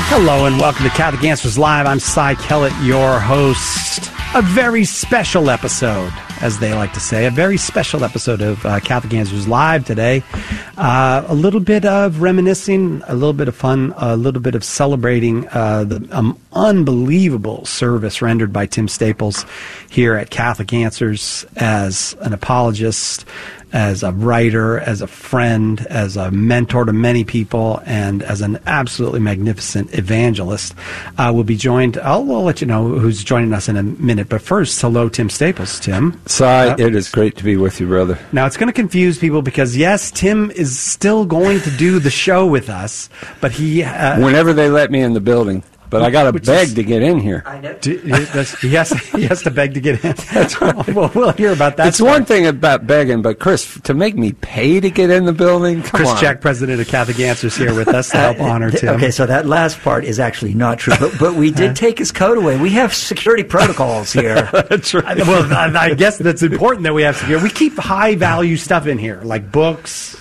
Hello and welcome to Catholic Answers Live. I'm Cy Kellett, your host. A very special episode, as they like to say, a very special episode of Catholic Answers Live today. A little bit of reminiscing, a little bit of fun, a little bit of celebrating the unbelievable service rendered by Tim Staples here at Catholic Answers as an apologist, as a writer, as a friend, as a mentor to many people, and as an absolutely magnificent evangelist. We'll be joined, I'll let you know who's joining us in a minute, but first, hello, Tim Staples. Tim. Cy, it is great to be with you, brother. Now, it's going to confuse people because, yes, Tim is still going to do the show with us, but he... whenever they let me in the building. But I got to beg to get in here. I know. He has to beg to get in. That's right. Well, we'll hear about that. It's one thing about begging, but Chris, to make me pay to get in the building? Come Chris on. Jack, president of Catholic Answers, here with us to help honor Tim. Okay, so that last part is actually not true, but we did take his coat away. We have security protocols here. That's right. Well, I guess that's important that we have security. We keep high-value stuff in here, like books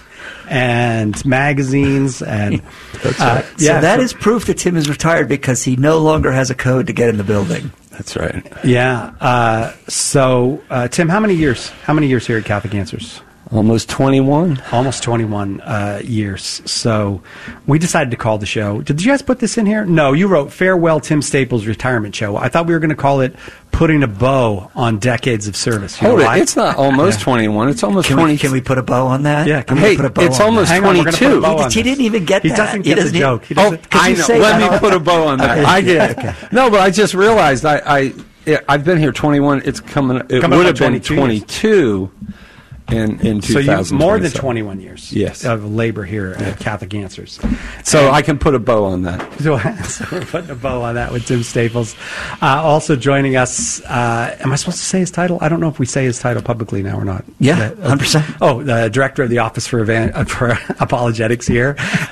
and magazines, and that's right. So that is proof that Tim is retired because he no longer has a code to get in the building. That's right. Yeah. So, Tim, how many years here at Catholic Answers? Almost 21. Almost 21 years. So we decided to call the show. Did you guys put this in here? No, you wrote Farewell Tim Staples Retirement Show. I thought we were going to call it Putting a Bow on Decades of Service. Hold it. It's not almost 21. It's almost 20. Can we put a bow on that? Yeah. Can we put a bow it's on almost that? 22. He didn't even get that. He doesn't get the joke. I know. Let me put a bow on that. Okay. I get it. Okay. No, but I just realized I've been here 21. It would have been 22. In 2000. So more than 21 years yes. of labor here at Catholic Answers. So I can put a bow on that. So we're putting a bow on that with Tim Staples. Also joining us, am I supposed to say his title? I don't know if we say his title publicly now or not. Yeah, 100%. Oh, the director of the Office for Apologetics here,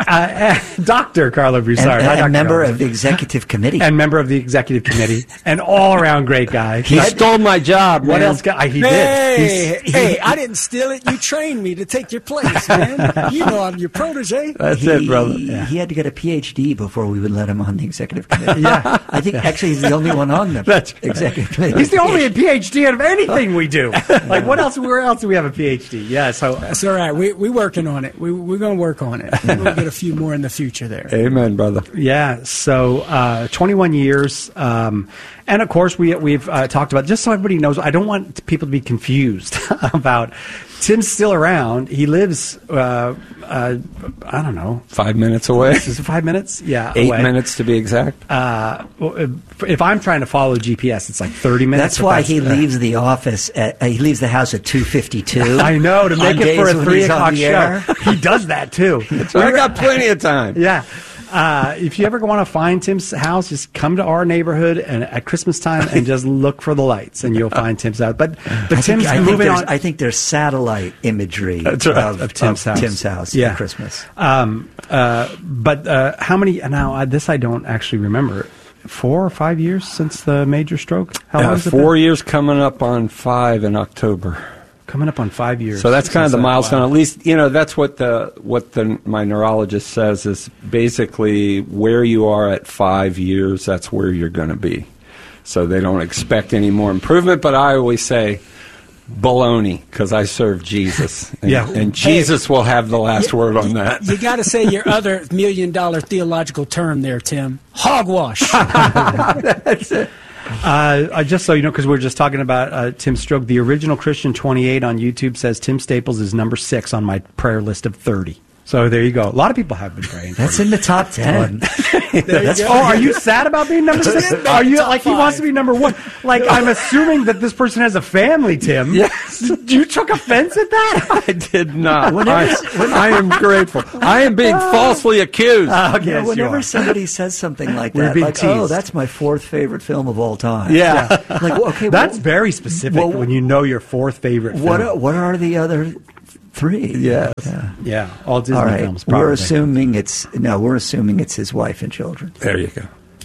Dr. Carlo Broussard. And member of the Executive Committee. And member of the Executive Committee. An all-around great guy. He stole my job, man. What else? He did. Hey, I didn't steal it. You trained me to take your place, man. You know I'm your protege. That's it, brother. He had to get a PhD before we would let him on the Executive Committee. Yeah. I think actually he's the only one on the Executive Committee. He's the only PhD out of anything we do. Like, where else do we have a PhD? Yeah, so... That's all right. We're working on it. We're going to work on it. We're going to get a few more in the future there. Amen, brother. Yeah, so 21 years... and, of course, we've talked about, just so everybody knows, I don't want people to be confused about Tim's still around. He lives, I don't know. 5 minutes away. Is it 5 minutes? Yeah. 8 away. minutes to be exact. If I'm trying to follow GPS, it's like 30 minutes. That's why he leaves the office. He leaves the house at 2:52. I know, to make it for a 3 o'clock show. He does that, too. So I got plenty of time. Yeah. If you ever want to find Tim's house, just come to our neighborhood and at Christmas time and just look for the lights, and you'll find Tim's house. But Tim's moving on. I think there's satellite imagery of Tim's house at Christmas. But how many? Now, this I don't actually remember. 4 or 5 years since the major stroke? How long has it been? 4 years, coming up on 5 in October. Coming up on 5 years. So that's kind of the milestone. Wow. At least, that's what my neurologist says is basically where you are at 5 years, that's where you're going to be. So they don't expect any more improvement, but I always say baloney because I serve Jesus. And Jesus will have the last word on that. You got to say your other $1 million theological term there, Tim. Hogwash. That's it. Just so you know, because we're just talking about Tim's stroke, the original Christian 28 on YouTube says Tim Staples is number 6 on my prayer list of 30. So there you go. A lot of people have been praying. That's in the top 10. Are you sad about being number 6? Are you like he wants to be number 1? Like I'm assuming that this person has a family, Tim. Yes. You took offense at that? I did not. I am grateful. I am being falsely accused. Whenever somebody says something like that, like, oh, that's my 4th favorite film of all time. Yeah. Like, okay, that's very specific when you know your 4th favorite film. What are the other 3? Yes. Yeah. All Disney films. We're Probably. assuming it's his wife and children. There you go.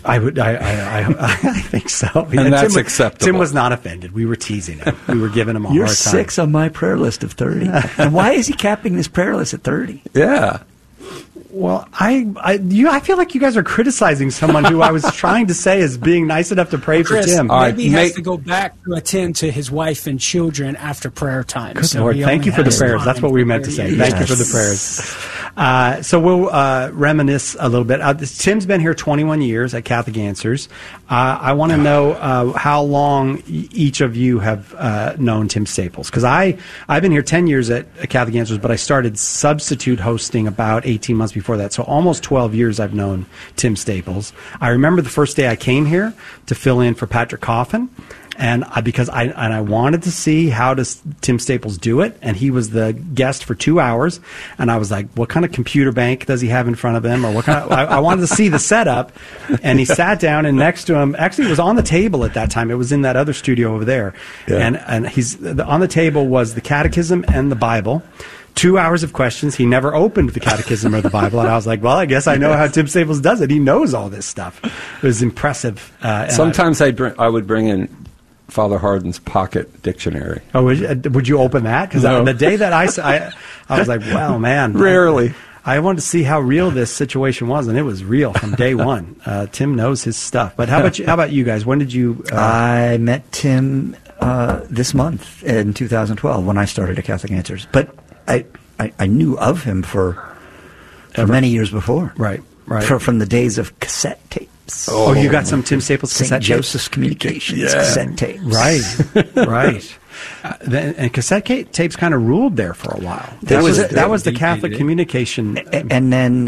I think so. And that's acceptable. Tim was not offended. We were teasing him. We were giving him a You're hard time. 6 on my prayer list of 30. And why is he capping this prayer list at 30? Yeah. Well, I feel like you guys are criticizing someone who I was trying to say is being nice enough to pray for Chris, Tim. maybe he has to go back to attend to his wife and children after prayer time. Good Lord, thank you for the prayers. That's what we meant to say. Thank you for the prayers. So we'll reminisce a little bit. Tim's been here 21 years at Catholic Answers. I want to know how long each of you have known Tim Staples. Because I've been here 10 years at Catholic Answers, but I started substitute hosting about 18 months before that. So almost 12 years I've known Tim Staples. I remember the first day I came here to fill in for Patrick Coffin. And because I wanted to see how does Tim Staples do it, and he was the guest for 2 hours, and I was like, what kind of computer bank does he have in front of him, or what kind of? I wanted to see the setup, and he sat down, and next to him, actually, it was on the table at that time. It was in that other studio over there, and he's on the table was the Catechism and the Bible. 2 hours of questions. He never opened the Catechism or the Bible, and I was like, well, I guess I know how Tim Staples does it. He knows all this stuff. It was impressive. Sometimes I would bring in Father Hardin's pocket dictionary. Oh, would you open that? Because No. the day that I was like, wow, man. Rarely. I wanted to see how real this situation was, and it was real from day one. Tim knows his stuff. But how about you guys? When did you... I met Tim this month in 2012 when I started at Catholic Answers. But I knew of him for many years before. Right. From the days of cassette tapes. Oh, you got some Tim Staples St. cassette Joseph's Communications cassette tapes. Right. And cassette tapes kind of ruled there for a while. That was the Catholic communication. And then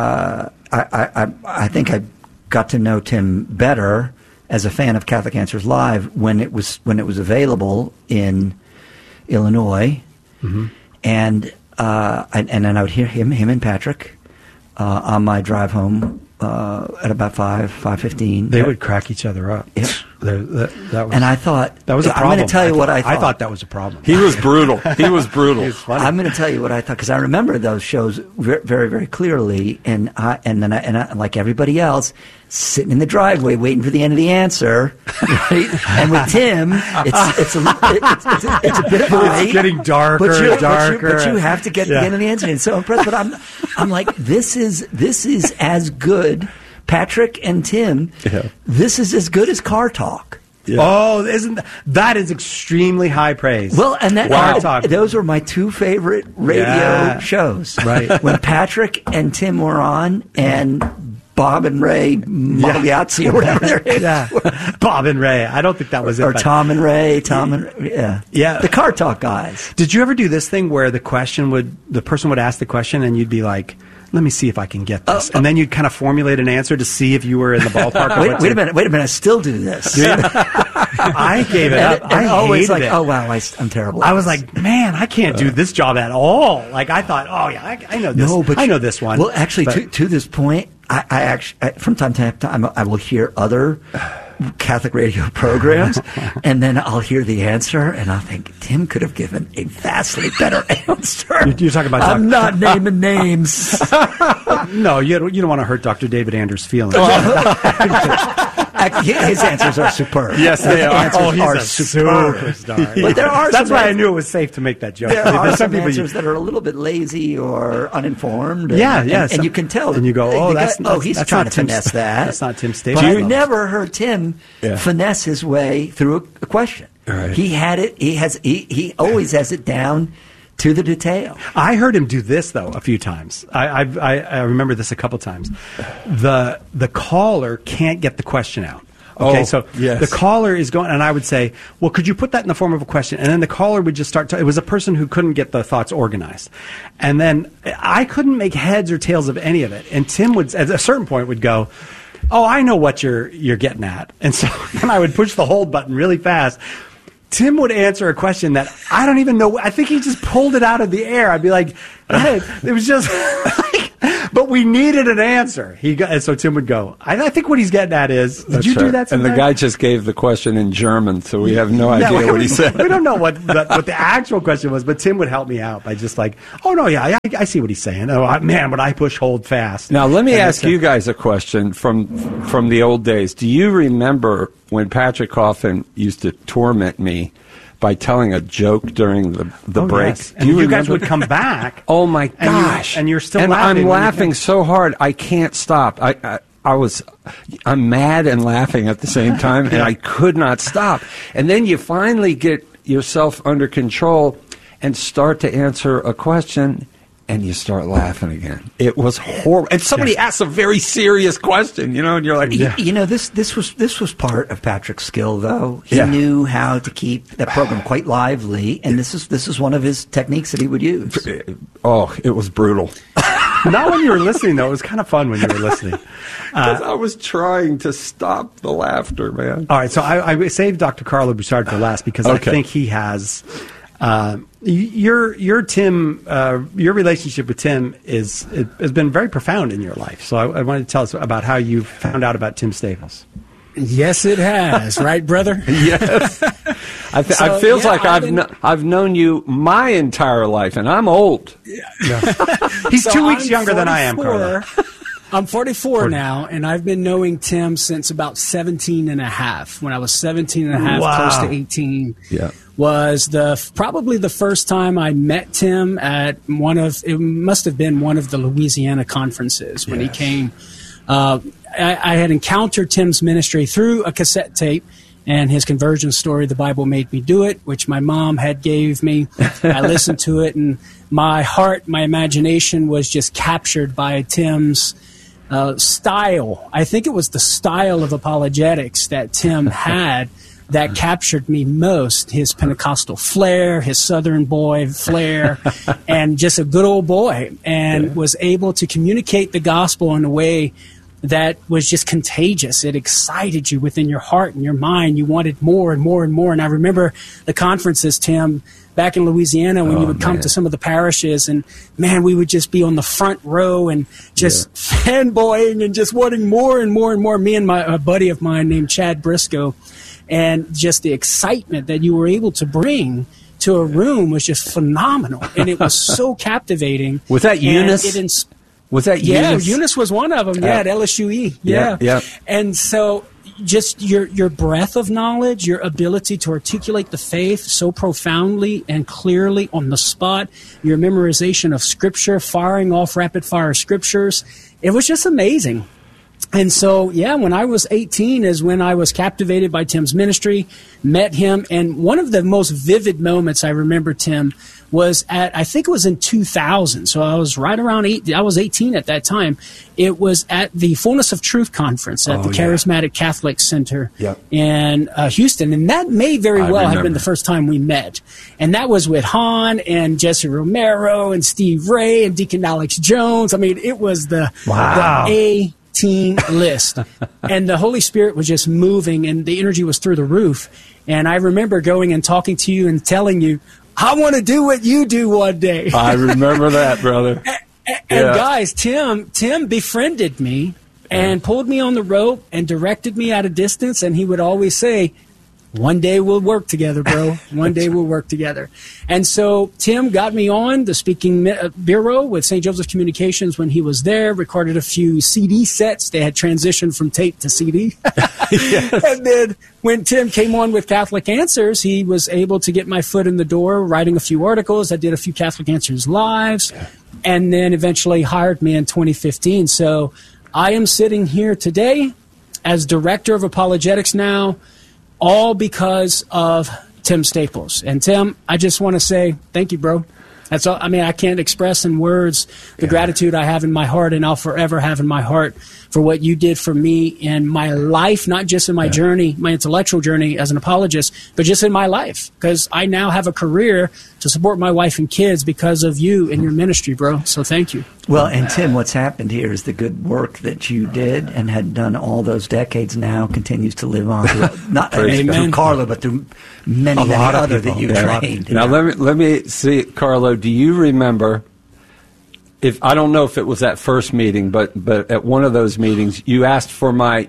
I think I got to know Tim better as a fan of Catholic Answers Live when it was available in Illinois, and then I would hear him and Patrick on my drive home at about 5:15. They would crack each other up. Yeah. That was, and I thought that was a problem. I'm going to tell you what I thought. I thought that was a problem. He was brutal. He was brutal. I'm going to tell you what I thought because I remember those shows very, very clearly, and I, like everybody else, sitting in the driveway waiting for the end of the answer. Right? And with Tim, it's a bit of a wait. It's getting darker and darker. But you have to get the end of the answer. And so impressed. But I'm like, this is as good. Patrick and Tim, this is as good as Car Talk. Yeah. Oh, that is extremely high praise. Well, and Talk. Those were my two favorite radio shows. Right. When Patrick and Tim were on, and Bob and Ray Magliazzi or whatever their names were. Bob and Ray. I don't think that was it. Or Tom and Ray. The Car Talk guys. Did you ever do this thing where the person would ask the question and you'd be like, let me see if I can get this. And then you'd kind of formulate an answer to see if you were in the ballpark. Wait a minute. I still do this. I gave it up. I always hated it. Oh, wow, I'm terrible. I was like, man, I can't do this job at all. Like, I thought, oh, yeah, I know this. No, but I know this one. Well, actually, to this point, I actually, from time to time, I will hear other Catholic radio programs, and then I'll hear the answer, and I'll think, Tim could have given a vastly better answer. You're talking about I'm not naming names. No, you don't want to hurt Dr. David Anders' feelings. His answers are superb. Yes, they are. He's a superstar. But there are That's why I knew it was safe to make that joke. There are some answers that are a little bit lazy or uninformed. And you can tell. And you go, he's trying to finesse that. That's not Tim Staples. But I've never heard Tim finesse his way through a question. Right. He had it. He always has it down to the detail. I heard him do this though a few times. I remember this a couple times. The caller can't get the question out. Okay, the caller is going, and I would say, well, could you put that in the form of a question? And then the caller would just start it was a person who couldn't get the thoughts organized. And then I couldn't make heads or tails of any of it. And Tim would, at a certain point, would go, oh, I know what you're getting at. And so then I would push the hold button really fast. Tim would answer a question that I don't even know. I think he just pulled it out of the air. I'd be like, hey, it was just but we needed an answer. And so Tim would go, I think what he's getting at is, did you do that sometime? And the guy just gave the question in German, so we have no idea what he said. We don't know what the actual question was, but Tim would help me out by just like, oh, no, yeah, I see what he's saying. Oh, man, but I push hold fast. Now, let me ask you guys a question from the old days. Do you remember when Patrick Coffin used to torment me by telling a joke during the break. Yes. And you guys would come back. Oh my gosh! And you're still and laughing. I'm laughing so hard I can't stop. I'm mad and laughing at the same time, and I could not stop. And then you finally get yourself under control and start to answer a question, and you start laughing again. It was horrible. And somebody asks a very serious question, and you're like, this was part of Patrick's skill, though. He knew how to keep that program quite lively, and this is one of his techniques that he would use. Oh, it was brutal. Not when you were listening, though. It was kind of fun when you were listening. I was trying to stop the laughter, man. All right, so I saved Dr. Carlo Bussard for last because I think he has your relationship with Tim has been very profound in your life. So I wanted to tell us about how you found out about Tim Staples. Yes, it has, right, brother? Yes. It feels like I've known you my entire life, and I'm old. He's 2 weeks younger than I am, Carlo. I'm 44 now, and I've been knowing Tim since about 17 and a half. When I was 17 and a half, close to 18, was probably the first time I met Tim at it must have been one of the Louisiana conferences when he came. I had encountered Tim's ministry through a cassette tape and his conversion story, The Bible Made Me Do It, which my mom had gave me. I listened to it, and my heart, my imagination was just captured by Tim's style. I think it was the style of apologetics that Tim had that captured me most. His Pentecostal flair, his Southern boy flair, and just a good old boy, and was able to communicate the gospel in a way that was just contagious. It excited you within your heart and your mind. You wanted more and more and more. And I remember the conferences, Tim, back in Louisiana when you would come to some of the parishes, and man, we would just be on the front row and just fanboying and just wanting more and more and more. Me and a buddy of mine named Chad Briscoe, and just the excitement that you were able to bring to a room was just phenomenal. And it was so captivating. Was that Eunice? Was that Eunice? Yeah, Eunice was one of them. At LSUE. Yeah. And so just your breadth of knowledge, your ability to articulate the faith so profoundly and clearly on the spot, your memorization of Scripture, firing off rapid-fire Scriptures, it was just amazing. And so, when I was 18 is when I was captivated by Tim's ministry, met him, and one of the most vivid moments I remember, Tim, was I think it was in 2000. So I was right around I was 18 at that time. It was at the Fullness of Truth conference at the Charismatic Catholic Center in Houston. And that may very well have been the first time we met. And that was with Han and Jesse Romero and Steve Ray and Deacon Alex Jones. I mean, it was the A-team list. And the Holy Spirit was just moving, and the energy was through the roof. And I remember going and talking to you and telling you, I want to do what you do one day. I remember that, brother. And guys, Tim befriended me and pulled me on the rope and directed me at a distance. And he would always say, one day we'll work together, bro. One day we'll work together. And so Tim got me on the speaking bureau with St. Joseph Communications when he was there, recorded a few CD sets. They had transitioned from tape to CD. And then when Tim came on with Catholic Answers, he was able to get my foot in the door, writing a few articles. I did a few Catholic Answers lives, and then eventually hired me in 2015. So I am sitting here today as Director of Apologetics now, all because of Tim Staples. And Tim, I just want to say thank you, bro. That's all. I mean, I can't express in words the gratitude I have in my heart, and I'll forever have in my heart for what you did for me in my life, not just in my journey, my intellectual journey as an apologist, but just in my life, because I now have a career to support my wife and kids because of you and your ministry, bro. So thank you. Well, and Tim, what's happened here is the good work that you did and had done all those decades now continues to live on. Not through Carlo, but through many other that you trained. Now, let me see, Carlo, do you remember, I don't know if it was that first meeting, but at one of those meetings, you asked for my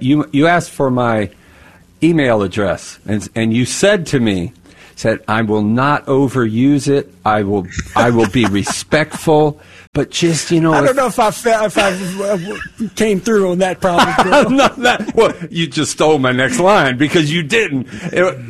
email address, and you said to me, I will not overuse it. I will be respectful, but just, I don't know if I came through on that problem. Well, you just stole my next line because you didn't.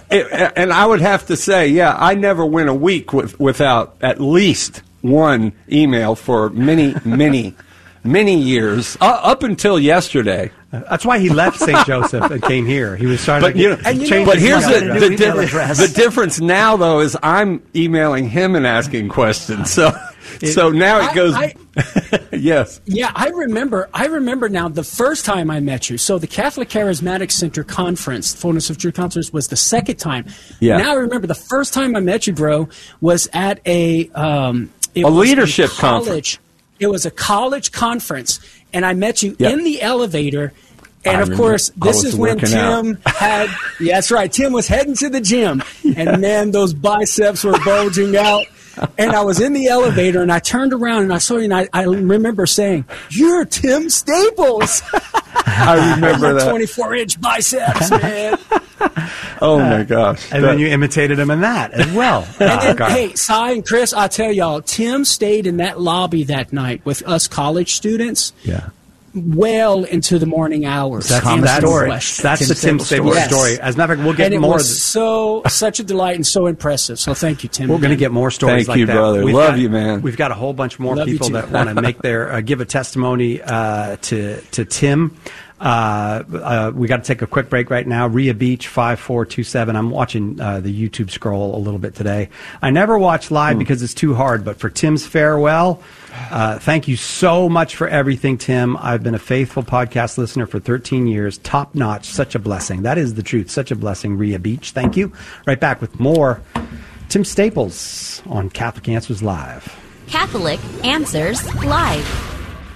And I would have to say, I never went a week without at least one email for many, many, many years, up until yesterday. That's why he left St. Joseph and came here. He was trying to change. But here's the difference now, though, is I'm emailing him and asking questions. So now it goes. Yes. Yeah, I remember now the first time I met you. So the Catholic Charismatic Center Conference, Fullness of Truth Conference, was the second time. Yeah. Now I remember the first time I met you, bro, was at a leadership conference. It was a college conference, and I met you in the elevator. And, of course, this is when Tim had – yeah, that's right. Tim was heading to the gym, and, man, those biceps were bulging out. And I was in the elevator, and I turned around, and I saw you, and I remember saying, "You're Tim Staples." I remember that. 24-inch biceps, man. Oh, my gosh. And then you imitated him in that as well. And then, hey, Cy and Chris, I tell y'all, Tim stayed in that lobby that night with us college students. Yeah. Well into the morning hours. That's the Tim Staples story. As a matter of fact, we'll get more. And it was such a delight and so impressive. So thank you, Tim. We're going to get more stories like that. Thank you, brother. Love you, man. We've got a whole bunch more people that want to make their give a testimony to Tim. We got to take a quick break right now. Rhea Beach 5427. I'm watching the YouTube scroll a little bit today. I never watch live because it's too hard, but for Tim's farewell, thank you so much for everything, Tim. I've been a faithful podcast listener for 13 years. Top notch. Such a blessing. That is the truth. Such a blessing, Rhea Beach. Thank you. Right back with more Tim Staples on Catholic Answers Live. Catholic Answers Live.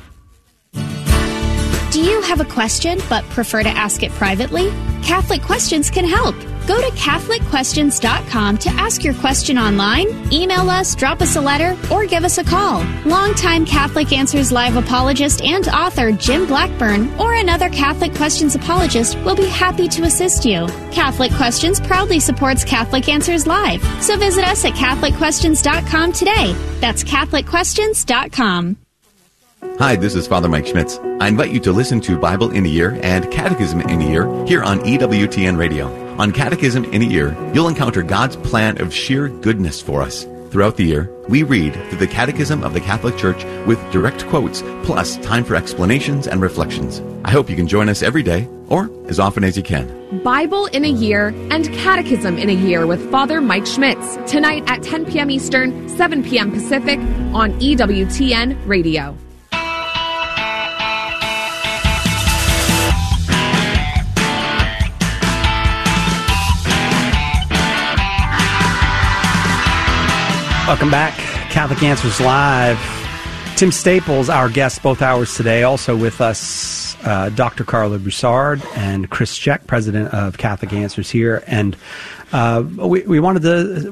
Do you have a question but prefer to ask it privately? Catholic Questions can help. Go to CatholicQuestions.com to ask your question online, email us, drop us a letter, or give us a call. Longtime Catholic Answers Live apologist and author Jim Blackburn or another Catholic Questions apologist will be happy to assist you. Catholic Questions proudly supports Catholic Answers Live, so visit us at CatholicQuestions.com today. That's CatholicQuestions.com. Hi, this is Father Mike Schmitz. I invite you to listen to Bible in a Year and Catechism in a Year here on EWTN Radio. On Catechism in a Year, you'll encounter God's plan of sheer goodness for us. Throughout the year, we read through the Catechism of the Catholic Church with direct quotes, plus time for explanations and reflections. I hope you can join us every day, or as often as you can. Bible in a Year and Catechism in a Year with Father Mike Schmitz, tonight at 10 p.m. Eastern, 7 p.m. Pacific, on EWTN Radio. Welcome back. Catholic Answers Live. Tim Staples, our guest both hours today. Also with us, Dr. Carla Broussard and Chris Check, president of Catholic Answers here. And we wanted to,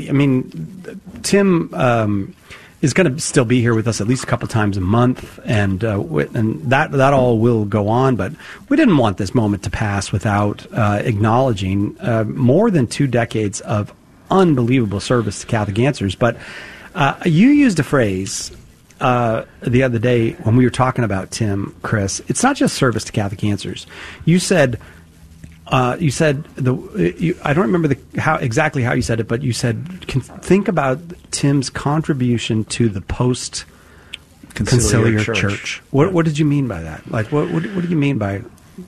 Tim is going to still be here with us at least a couple times a month, and that all will go on. But we didn't want this moment to pass without acknowledging more than 2 decades of unbelievable service to Catholic Answers. But you used a phrase the other day when we were talking about Tim, Chris. It's not just service to Catholic Answers. You said I don't remember exactly how you said it, but you said think about Tim's contribution to the post conciliar church. What did you mean by that? Like what do you mean by?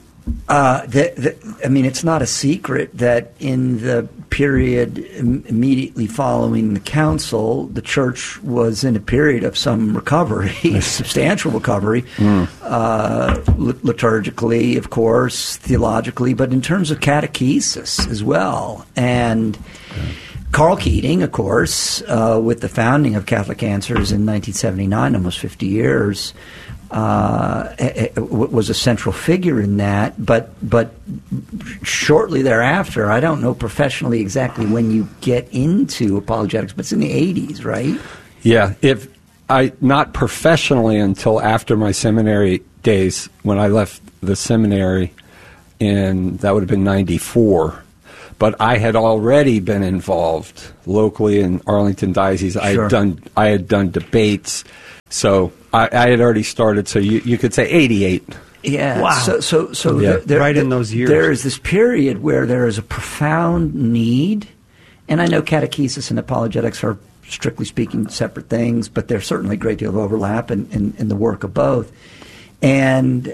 It's not a secret that in the period immediately following the council, the church was in a period of some recovery, substantial recovery, liturgically, of course, theologically, but in terms of catechesis as well. And Carl Keating, of course, with the founding of Catholic Answers in 1979, almost 50 years, was a central figure in that, but shortly thereafter, I don't know professionally exactly when you get into apologetics, but it's in the 80s, right? Yeah, not professionally until after my seminary days, when I left the seminary, and that would have been 94. But I had already been involved locally in Arlington Diocese. Sure. I had done debates. So I had already started, so you could say 88. Yeah. Wow. So right in those years. There is this period where there is a profound need, and I know catechesis and apologetics are, strictly speaking, separate things, but there's certainly a great deal of overlap in the work of both. And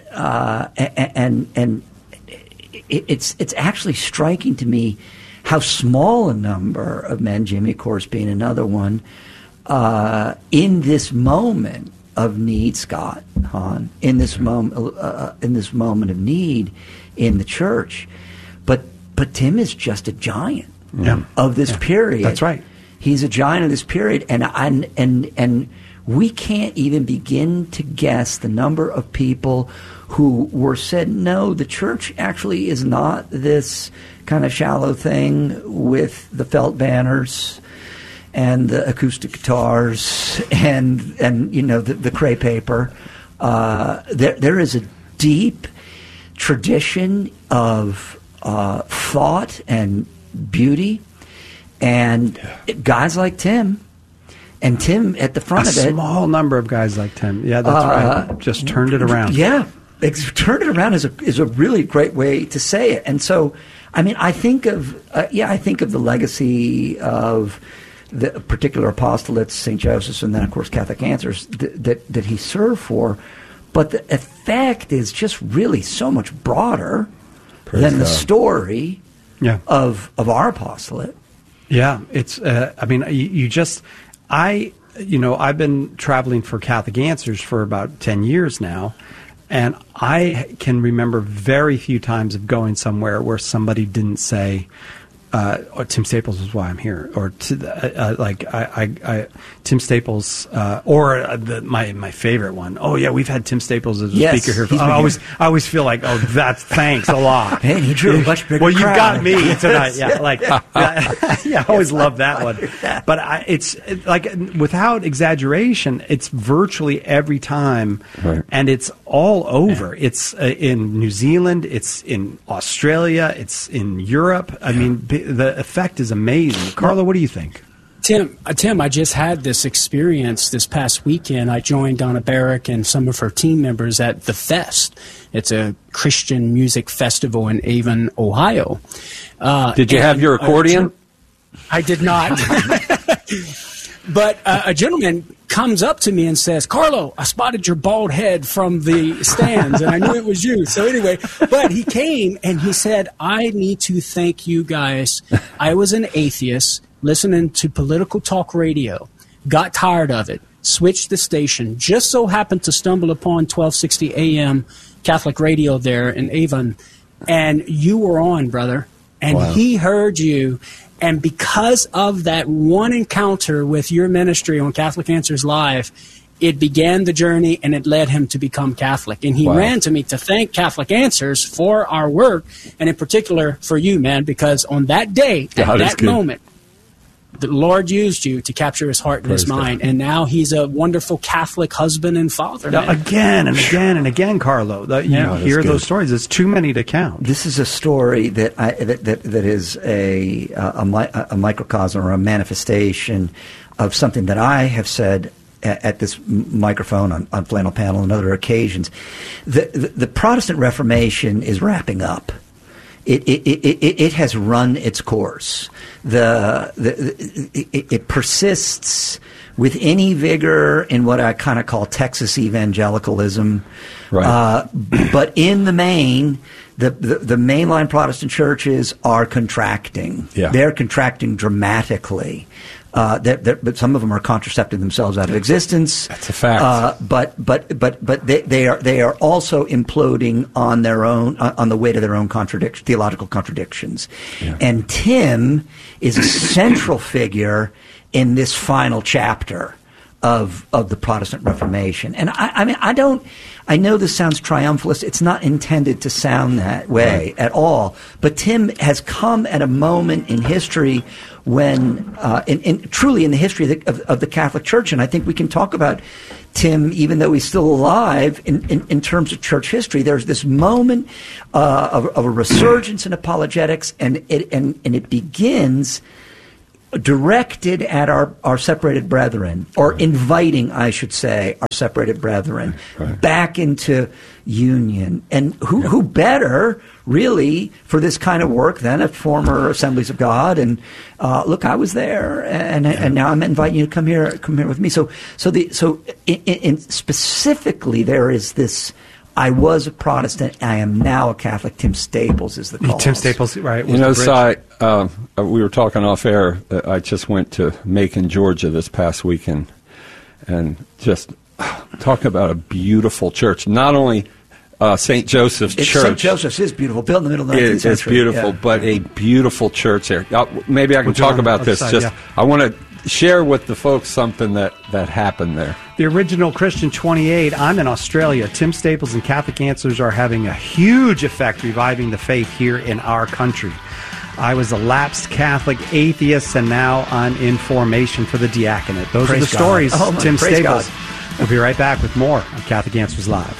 it's actually striking to me how small a number of men, Jimmy, of course, being another one, in this moment of need, Scott Hahn, in this moment of need in the church, but Tim is just a giant of this period. That's right. He's a giant of this period, and we can't even begin to guess the number of people who were said, no, the church actually is not this kind of shallow thing with the felt banners and the acoustic guitars and the crepe paper. There is a deep tradition of thought and beauty, and guys like Tim. And Tim at the front of it. A small number of guys like Tim. Yeah, that's right. Just turned it around. Yeah. Turned it around is a really great way to say it. And so, I mean, I think of the legacy of the particular apostolates, St. Joseph's, and then, of course, Catholic Answers that he served for. But the effect is just really so much broader than the story of our apostolate. Yeah. It's, I mean, I've been traveling for Catholic Answers for about 10 years now, and I can remember very few times of going somewhere where somebody didn't say, Tim Staples is why I'm here, or Tim Staples, or my favorite one. Oh yeah, we've had Tim Staples as a speaker here. I always feel like, oh, that's thanks a lot. Man, he drew a much bigger Well, you crowd. got me tonight. Yeah, I always love that one. But it's like, without exaggeration, it's virtually every time, and it's all over. Yeah. It's in New Zealand, it's in Australia, it's in Europe. I mean, the effect is amazing. Carlo, what do you think? Tim, I just had this experience this past weekend. I joined Donna Barrick and some of her team members at The Fest. It's a Christian music festival in Avon, Ohio. Did you have your accordion? I did not. But a gentleman comes up to me and says, Carlo, I spotted your bald head from the stands, and I knew it was you. So anyway, but he came and he said, I need to thank you guys. I was an atheist listening to political talk radio, got tired of it, switched the station, just so happened to stumble upon 1260 AM Catholic radio there in Avon, and you were on, brother, and he heard you. And because of that one encounter with your ministry on Catholic Answers Live, it began the journey and it led him to become Catholic. And he ran to me to thank Catholic Answers for our work, and in particular for you, man, because on that day, at that moment, the Lord used you to capture his heart and his mind, and now he's a wonderful Catholic husband and father. Again and again and again, Carlo. You hear those stories. There's too many to count. This is a story that is a microcosm or a manifestation of something that I have said at this microphone on Flannel Panel and other occasions. The Protestant Reformation is wrapping up. It has run its course. It persists with any vigor in what I kind of call Texas evangelicalism. Right. But in the main, the mainline Protestant churches are contracting. Yeah. They're contracting dramatically. But some of them are contracepting themselves out of existence. That's a fact. But they are also imploding on their own, on the weight of their own theological contradictions. Yeah. And Tim is a central figure in this final chapter of the Protestant Reformation. And I know this sounds triumphalist. It's not intended to sound that way at all. But Tim has come at a moment in history when, truly in the history of the Catholic Church, and I think we can talk about Tim, even though he's still alive, in terms of church history. There's this moment of a resurgence in apologetics, and it begins directed at our separated brethren, or inviting, I should say, our separated brethren back into union. And who better, really, for this kind of work than a former Assemblies of God? And look, I was there, and now I'm inviting you to come here with me. So specifically, there is this. I was a Protestant. I am now a Catholic. Tim Staples is the cause. Tim Staples, right? You know, Si, we were talking off air. I just went to Macon, Georgia this past weekend, and just talk about a beautiful church. Not only St. Joseph's Church. St. Joseph's is beautiful, built in the middle of the 19th century. It's beautiful, but a beautiful church there. Maybe I can talk about this. I want to share with the folks something that happened there. The original Christian 28. I'm in Australia. Tim Staples and Catholic Answers are having a huge effect reviving the faith here in our country. I was a lapsed Catholic atheist, and now I'm in formation for the diaconate. Those are the stories. Tim Staples. We'll be right back with more on Catholic Answers Live.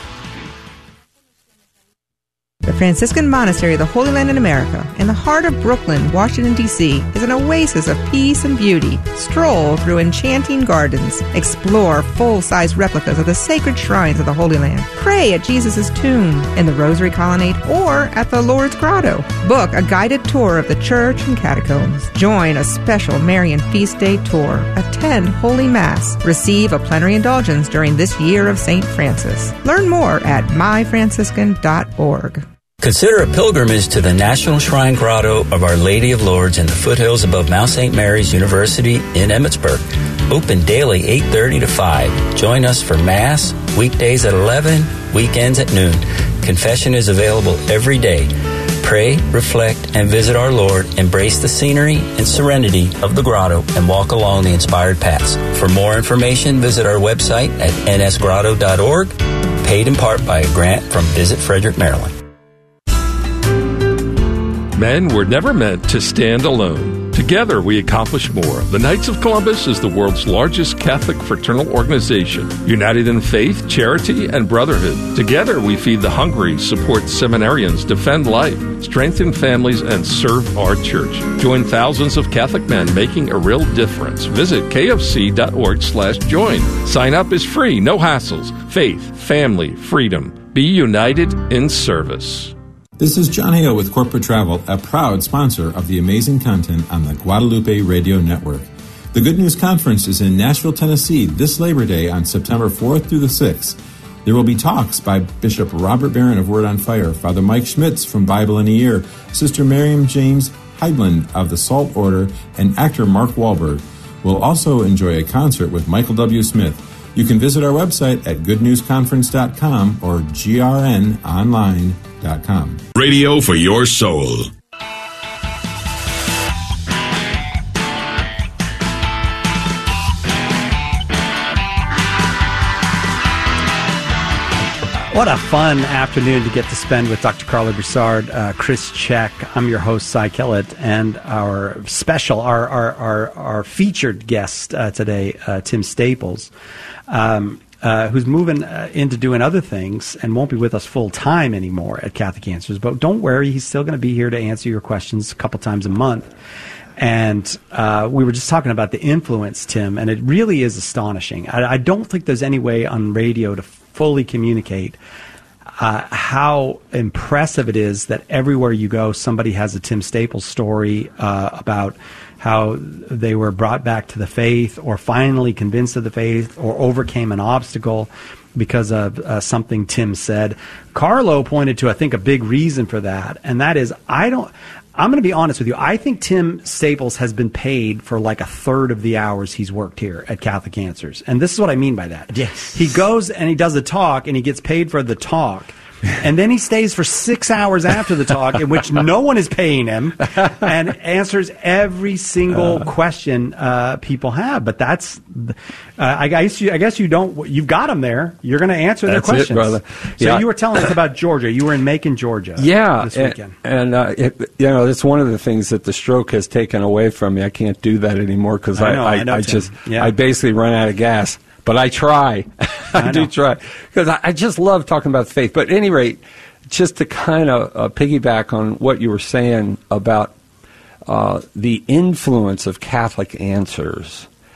The Franciscan Monastery of the Holy Land in America, in the heart of Brooklyn, Washington, D.C., is an oasis of peace and beauty. Stroll through enchanting gardens. Explore full-size replicas of the sacred shrines of the Holy Land. Pray at Jesus' tomb, in the Rosary Colonnade, or at the Lourdes Grotto. Book a guided tour of the church and catacombs. Join a special Marian Feast Day tour. Attend Holy Mass. Receive a plenary indulgence during this year of St. Francis. Learn more at myfranciscan.org. Consider a pilgrimage to the National Shrine Grotto of Our Lady of Lourdes in the foothills above Mount St. Mary's University in Emmitsburg. Open daily 8:30 to 5. Join us for Mass, weekdays at 11, weekends at noon. Confession is available every day. Pray, reflect, and visit our Lord. Embrace the scenery and serenity of the grotto and walk along the inspired paths. For more information, visit our website at nsgrotto.org, paid in part by a grant from Visit Frederick, Maryland. Men were never meant to stand alone. Together we accomplish more. The Knights of Columbus is the world's largest Catholic fraternal organization, united in faith, charity, and brotherhood. Together we feed the hungry, support seminarians, defend life, strengthen families, and serve our church. Join thousands of Catholic men making a real difference. Visit kfc.org/join. Sign up is free, no hassles. Faith, family, freedom. Be united in service. This is John Hale with Corporate Travel, a proud sponsor of the amazing content on the Guadalupe Radio Network. The Good News Conference is in Nashville, Tennessee this Labor Day on September 4th through the 6th. There will be talks by Bishop Robert Barron of Word on Fire, Father Mike Schmitz from Bible in a Year, Sister Miriam James Heidland of the Salt Order, and actor Mark Wahlberg. We'll also enjoy a concert with Michael W. Smith. You can visit our website at goodnewsconference.com or grnonline.com. Radio for your soul. What a fun afternoon to get to spend with Dr. Carla Broussard, Chris Check. I'm your host, Cy Kellett, and our special, our featured guest today, Tim Staples, who's moving into doing other things and won't be with us full time anymore at Catholic Answers. But don't worry, he's still going to be here to answer your questions a couple times a month. And we were just talking about the influence, Tim, and it really is astonishing. I don't think there's any way on radio to fully communicate how impressive it is that everywhere you go, somebody has a Tim Staples story about how they were brought back to the faith or finally convinced of the faith or overcame an obstacle because of something Tim said. Carlo pointed to, I think, a big reason for that, and that is I'm going to be honest with you. I think Tim Staples has been paid for like a third of the hours he's worked here at Catholic Answers. And this is what I mean by that. Yes. He goes and he does a talk and he gets paid for the talk. And then he stays for 6 hours after the talk in which no one is paying him and answers every single question people have. But that's, I guess you don't, you've got them there. You're going to answer their questions. It, brother. So you were telling us about Georgia. You were in Macon, Georgia. This weekend. And it's one of the things that the stroke has taken away from me. I can't do that anymore because I basically run out of gas. But I try. I do try. Because I just love talking about faith. But at any rate, just to kind of piggyback on what you were saying about the influence of Catholic Answers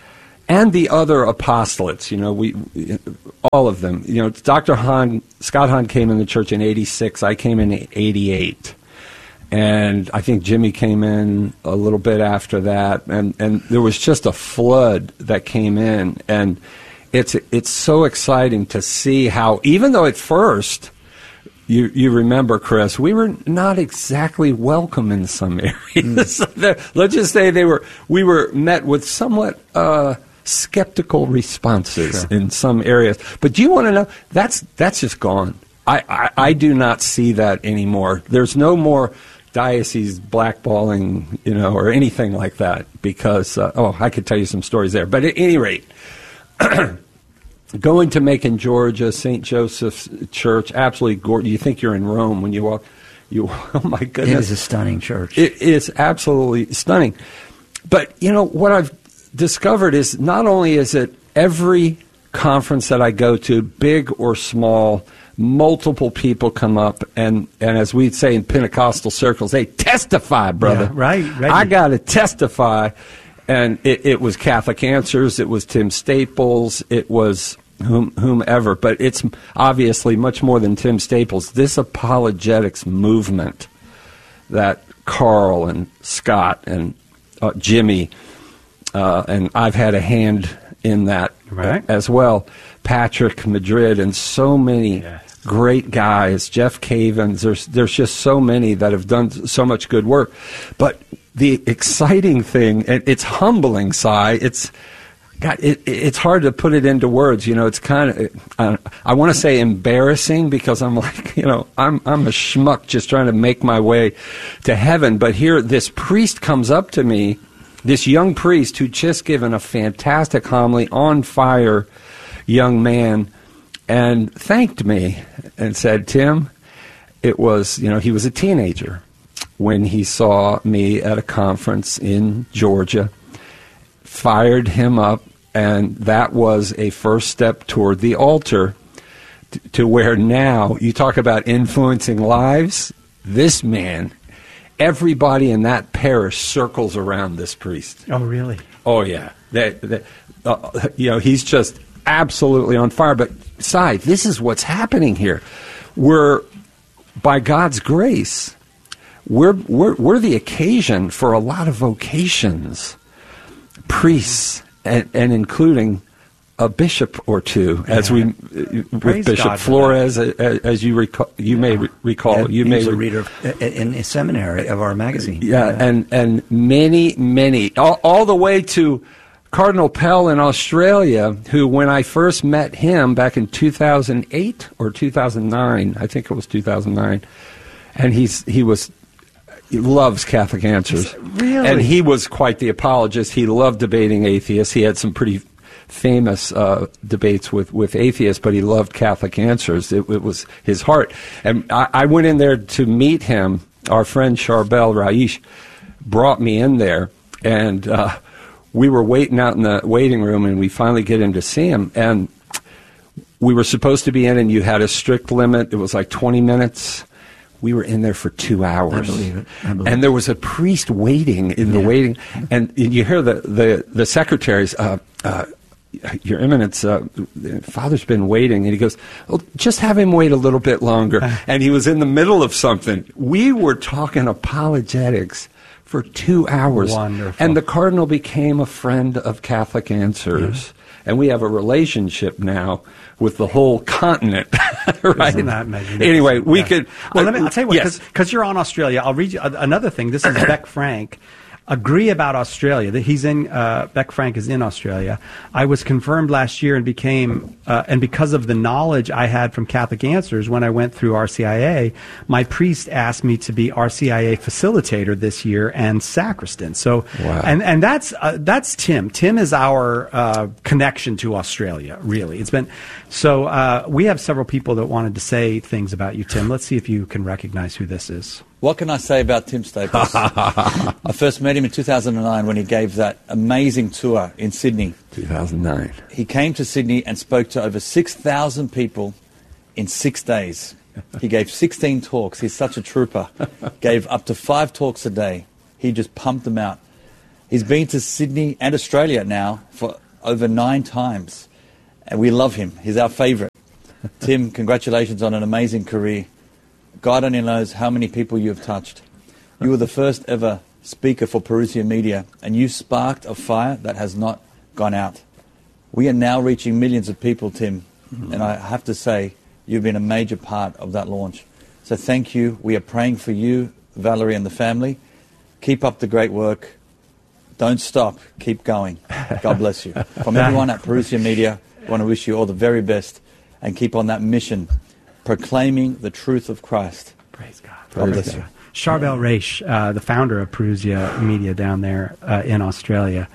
and the other apostolates, we all of them. Dr. Scott Hahn came in the church in 86. I came in 88. And I think Jimmy came in a little bit after that. And there was just a flood that came in. And it's so exciting to see how, even though at first, you remember, Chris, we were not exactly welcome in some areas. Let's just say we were met with somewhat skeptical responses in some areas. But do you want to know? That's just gone. I do not see that anymore. There's no more diocese blackballing, or anything like that, because I could tell you some stories there. But at any rate, going to Macon, Georgia, St. Joseph's Church, absolutely gorgeous. You think you're in Rome when you walk. Oh my goodness, it is a stunning church. It is absolutely stunning. But what I've discovered is not only is it every conference that I go to, big or small, multiple people come up, and as we'd say in Pentecostal circles, they testify, brother. Yeah, right. I got to testify. And it was Catholic Answers, it was Tim Staples, it was whomever. But it's obviously much more than Tim Staples. This apologetics movement that Carl and Scott and Jimmy, and I've had a hand in that as well. Patrick Madrid and so many great guys, Jeff Cavins. There's just so many that have done so much good work. But the exciting thing, and it's humbling, Si. It's hard to put it into words. It's kind of, I want to say embarrassing, because I'm like, I'm a schmuck just trying to make my way to heaven. But here, this priest comes up to me, this young priest who'd just given a fantastic homily, on fire young man, and thanked me and said, Tim, it was, he was a teenager when he saw me at a conference in Georgia, fired him up, and that was a first step toward the altar to where now, you talk about influencing lives, this man, everybody in that parish circles around this priest. Oh, really? Oh, yeah. He's just absolutely on fire. But, Si, this is what's happening here. We're, by God's grace, we're the occasion for a lot of vocations, priests, and including a bishop or two, as we with Bishop God Flores, as you recall, you may recall, he was a reader in a seminary of our magazine. And many, all the way to Cardinal Pell in Australia, who, when I first met him back in 2008 or 2009, I think it was 2009, and he loves Catholic Answers. Really? And he was quite the apologist. He loved debating atheists. He had some pretty famous debates with atheists, but he loved Catholic Answers. It was his heart. And I went in there to meet him. Our friend Charbel Raish brought me in there, and we were waiting out in the waiting room, and we finally get in to see him. And we were supposed to be in, and you had a strict limit. It was like 20 minutes. We were in there for 2 hours. I believe it. And there was a priest waiting in the waiting. And you hear the secretaries, Your Eminence, Father's been waiting. And he goes, oh, just have him wait a little bit longer. And he was in the middle of something. We were talking apologetics for 2 hours. Wonderful. And the Cardinal became a friend of Catholic Answers. Yeah. And we have a relationship now with the whole continent, right? Isn't that magnificent? Anyway, we could... Well, I'll tell you what, because you're on Australia, I'll read you another thing. This is Beck Frank. Agree about Australia. That he's in. Beck Frank is in Australia. I was confirmed last year and became, and because of the knowledge I had from Catholic Answers when I went through RCIA, my priest asked me to be RCIA facilitator this year and sacristan. So, wow. and that's Tim. Tim is our connection to Australia. Really, it's been so. We have several people that wanted to say things about you, Tim. Let's see if you can recognize who this is. What can I say about Tim Staples? I first met him in 2009 when he gave that amazing tour in Sydney. 2009. He came to Sydney and spoke to over 6,000 people in 6 days. He gave 16 talks. He's such a trooper. Gave up to 5 talks a day. He just pumped them out. He's been to Sydney and Australia now for over 9 times. And we love him. He's our favorite. Tim, congratulations on an amazing career. God only knows how many people you have touched. You were the first ever speaker for Parousia Media, and you sparked a fire that has not gone out. We are now reaching millions of people, Tim, and I have to say, you've been a major part of that launch. So thank you. We are praying for you, Valerie, and the family. Keep up the great work. Don't stop. Keep going. God bless you. From everyone at Parousia Media, I want to wish you all the very best and keep on that mission, proclaiming the truth of Christ. Praise God. God bless you. Charbel Raish, the founder of Parousia Media down there in Australia.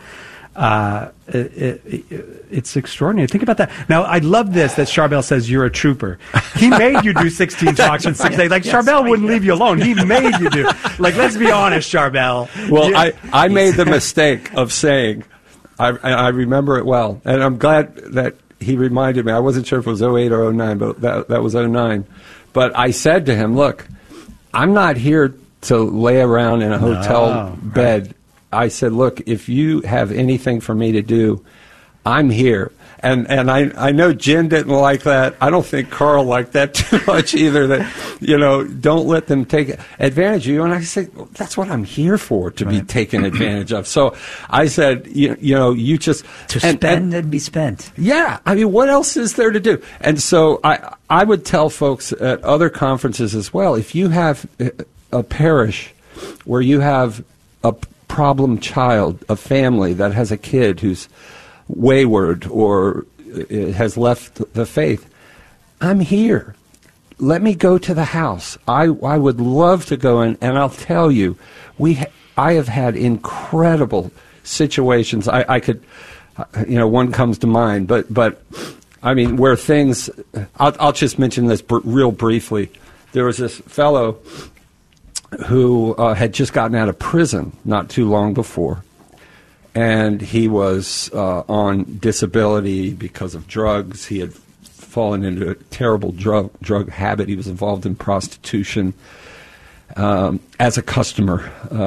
It's extraordinary. Think about that. Now, I love this, that Charbel says you're a trooper. He made you do 16 talks in 6 days. Like, yes, Charbel wouldn't leave you alone. He made you do. Like, let's be honest, Charbel. Well, I made the mistake of saying, I remember it well, and I'm glad that he reminded me. I wasn't sure if it was 08 or 09, but that was 09. But I said to him, look, I'm not here to lay around in a hotel bed. Right. I said, look, if you have anything for me to do, I'm here. And I know Jen didn't like that. I don't think Carl liked that too much either, that, don't let them take advantage of you. And I said, well, that's what I'm here for, to be taken advantage of. So I said, you just... To spend and be spent. Yeah. I mean, what else is there to do? And so I would tell folks at other conferences as well, if you have a parish where you have a problem child, a family that has a kid who's wayward or has left the faith, I'm here. Let me go to the house. I would love to go in, and I'll tell you, I have had incredible situations. I could, one comes to mind, but I mean, where things, I'll just mention this real briefly. There was this fellow who had just gotten out of prison not too long before, and he was on disability because of drugs. He had fallen into a terrible drug habit. He was involved in prostitution as a customer,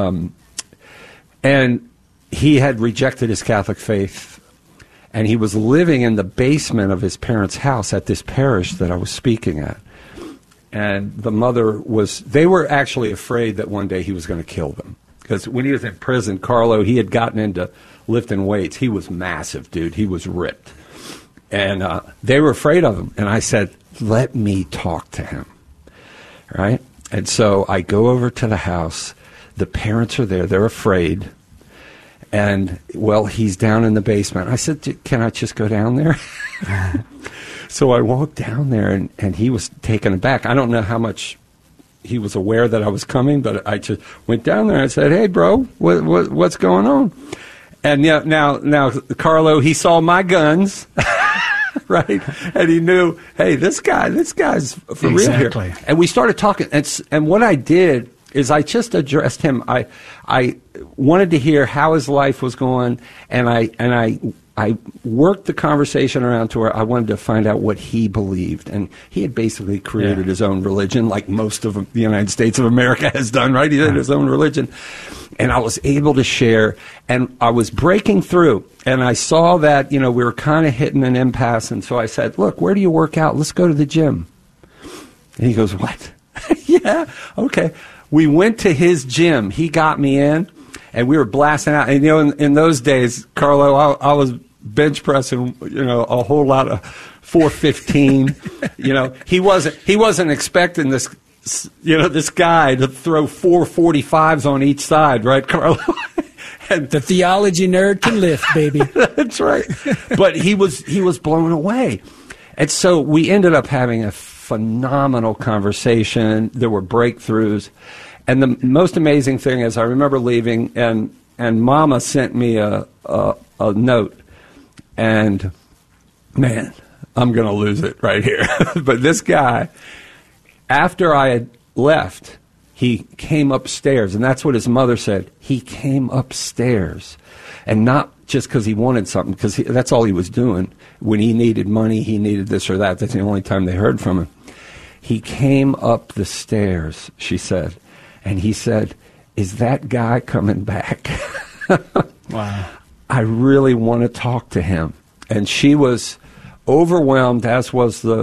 and he had rejected his Catholic faith, and he was living in the basement of his parents' house at this parish that I was speaking at. And the mother they were actually afraid that one day he was going to kill them. Because when he was in prison, Carlo, he had gotten into lifting weights. He was massive, dude. He was ripped. And they were afraid of him. And I said, let me talk to him. Right? And so I go over to the house. The parents are there. They're afraid. And, well, he's down in the basement. I said, can I just go down there? So I walked down there, and he was taken aback. I don't know how much he was aware that I was coming, but I just went down there and I said, hey, bro, what's going on? And now, Carlo, he saw my guns, right? And he knew, hey, this guy's for real here. And we started talking, and what I did is I just addressed him. I wanted to hear how his life was going, and I worked the conversation around to where I wanted to find out what he believed. And he had basically created his own religion, like most of the United States of America has done, right? He had his own religion. And I was able to share, and I was breaking through. And I saw that, we were kind of hitting an impasse. And so I said, look, where do you work out? Let's go to the gym. And he goes, what? Yeah, okay. We went to his gym. He got me in. And we were blasting out. And, in those days, Carlo, I was bench pressing, a whole lot of 415. He wasn't expecting this, this guy to throw 445s on each side, right, Carlo? And the theology nerd can lift, baby. That's right. But he was blown away. And so we ended up having a phenomenal conversation. There were breakthroughs. And the most amazing thing is I remember leaving, and Mama sent me a note. And, man, I'm going to lose it right here. But this guy, after I had left, he came upstairs. And that's what his mother said. He came upstairs. And not just because he wanted something, because that's all he was doing. When he needed money, he needed this or that. That's the only time they heard from him. He came up the stairs, she said. And he said, is that guy coming back? Wow. I really want to talk to him. And she was overwhelmed, as was the